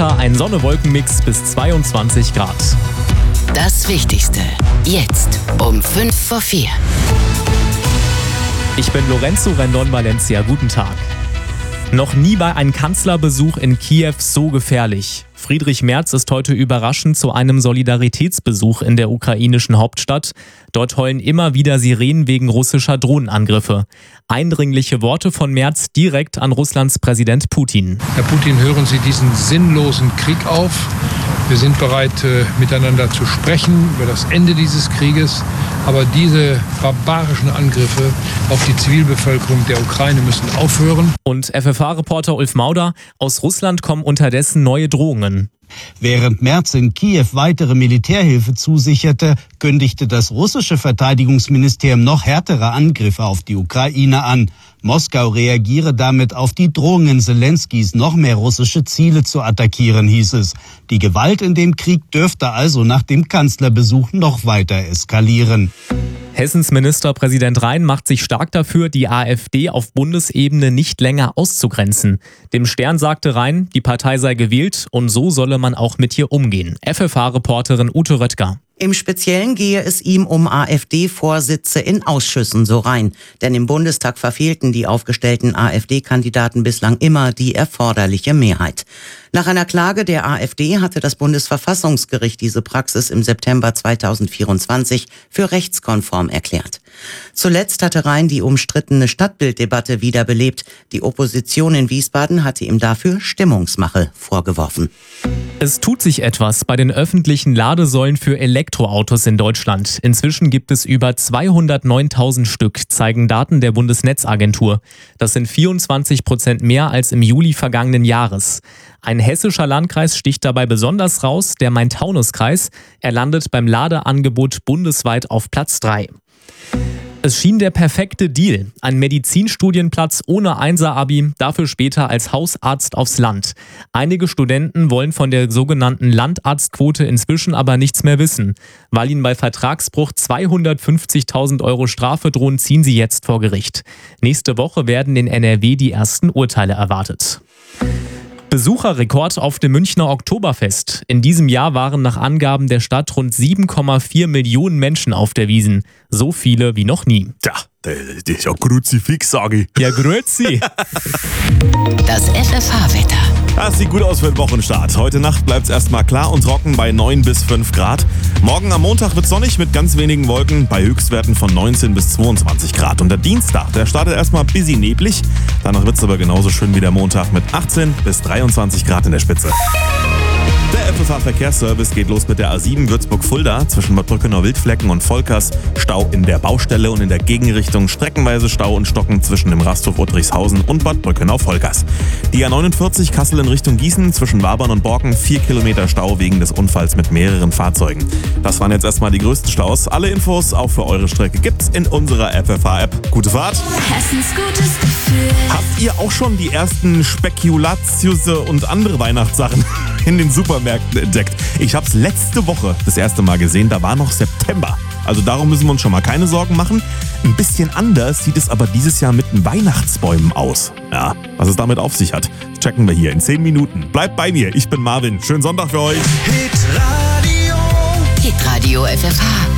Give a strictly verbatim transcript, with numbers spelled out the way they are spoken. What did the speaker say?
Wetter, ein Sonne-Wolken-Mix bis zweiundzwanzig Grad. Das Wichtigste jetzt um fünf vor vier. Ich bin Lorenzo Rendon Valencia. Guten Tag. Noch nie war ein Kanzlerbesuch in Kiew so gefährlich. Friedrich Merz ist heute überraschend zu einem Solidaritätsbesuch in der ukrainischen Hauptstadt. Dort heulen immer wieder Sirenen wegen russischer Drohnenangriffe. Eindringliche Worte von Merz direkt an Russlands Präsident Putin. Herr Putin, hören Sie diesen sinnlosen Krieg auf. Wir sind bereit, äh, miteinander zu sprechen über das Ende dieses Krieges. Aber diese barbarischen Angriffe auf die Zivilbevölkerung der Ukraine müssen aufhören. Und F F H-Reporter Ulf Mauder: Aus Russland kommen unterdessen neue Drohungen. Während Merz in Kiew weitere Militärhilfe zusicherte, kündigte das russische Verteidigungsministerium noch härtere Angriffe auf die Ukraine an. Moskau reagiere damit auf die Drohungen Selenskys, noch mehr russische Ziele zu attackieren, hieß es. Die Gewalt in dem Krieg dürfte also nach dem Kanzlerbesuch noch weiter eskalieren. Hessens Ministerpräsident Rhein macht sich stark dafür, die AfD auf Bundesebene nicht länger auszugrenzen. Dem Stern sagte Rhein, die Partei sei gewählt und so solle man auch mit ihr umgehen. F F H-Reporterin Ute Röttger. Im Speziellen gehe es ihm um AfD-Vorsitze in Ausschüssen, so Rhein. Denn im Bundestag verfehlten die aufgestellten AfD-Kandidaten bislang immer die erforderliche Mehrheit. Nach einer Klage der AfD hatte das Bundesverfassungsgericht diese Praxis im September zweitausendvierundzwanzig für rechtskonform erklärt. Zuletzt hatte Rhein die umstrittene Stadtbilddebatte wiederbelebt. Die Opposition in Wiesbaden hatte ihm dafür Stimmungsmache vorgeworfen. Es tut sich etwas bei den öffentlichen Ladesäulen für Elektroautos in Deutschland. Inzwischen gibt es über zweihundertneuntausend Stück, zeigen Daten der Bundesnetzagentur. Das sind vierundzwanzig Prozent mehr als im Juli vergangenen Jahres. Ein hessischer Landkreis sticht dabei besonders raus, der Main-Taunus-Kreis. Er landet beim Ladeangebot bundesweit auf Platz drei. Es schien der perfekte Deal. Ein Medizinstudienplatz ohne Einser-Abi, dafür später als Hausarzt aufs Land. Einige Studenten wollen von der sogenannten Landarztquote inzwischen aber nichts mehr wissen. Weil ihnen bei Vertragsbruch zweihundertfünfzigtausend Euro Strafe drohen, ziehen sie jetzt vor Gericht. Nächste Woche werden in N R W die ersten Urteile erwartet. Besucherrekord auf dem Münchner Oktoberfest. In diesem Jahr waren nach Angaben der Stadt rund sieben Komma vier Millionen Menschen auf der Wiesn. So viele wie noch nie. Tja, das ist ja Kruzifix, sage ich. Ja, grüezi. Das F F H-Wetter. Das sieht gut aus für den Wochenstart. Heute Nacht bleibt es erstmal klar und trocken bei neun bis fünf Grad. Morgen am Montag wird sonnig mit ganz wenigen Wolken bei Höchstwerten von neunzehn bis zweiundzwanzig Grad. Und der Dienstag, der startet erstmal ein bisschen neblig. Danach wird es aber genauso schön wie der Montag mit achtzehn bis dreiundzwanzig Grad in der Spitze. Der F F H-Verkehrsservice geht los mit der A sieben Würzburg-Fulda zwischen Bad Brückenau-Wildflecken und Volkers. Stau in der Baustelle und in der Gegenrichtung. Streckenweise Stau und Stocken zwischen dem Rasthof Uttrichshausen und Bad Brückenau-Volkers. Die A neunundvierzig Kassel in Richtung Gießen zwischen Wabern und Borken. Vier Kilometer Stau wegen des Unfalls mit mehreren Fahrzeugen. Das waren jetzt erstmal die größten Staus. Alle Infos auch für eure Strecke gibt's in unserer F F H-App. Gute Fahrt! Hessens gutes Gefühl. Habt ihr auch schon die ersten Spekulatius und andere Weihnachtssachen in den Supermärkten entdeckt? Ich habe es letzte Woche das erste Mal gesehen, da war noch September. Also darum müssen wir uns schon mal keine Sorgen machen. Ein bisschen anders sieht es aber dieses Jahr mit den Weihnachtsbäumen aus. Ja, was es damit auf sich hat, checken wir hier in zehn Minuten. Bleibt bei mir, ich bin Marvin. Schönen Sonntag für euch. Hitradio F F H.